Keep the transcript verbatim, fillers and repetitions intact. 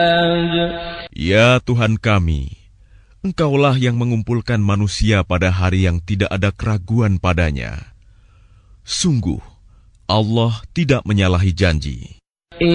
Ya Tuhan kami, Engkaulah yang mengumpulkan manusia pada hari yang tidak ada keraguan padanya. Sungguh, Allah tidak menyalahi janji.